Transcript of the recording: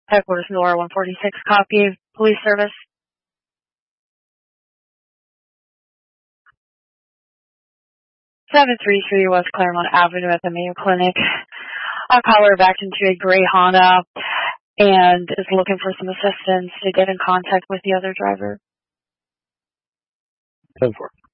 Headquarters Nora 146, copy. Police service. 733 West Claremont Avenue at the Mayo Clinic. Our caller backed into a gray Honda and is looking for some assistance to get in contact with the other driver. 10-4.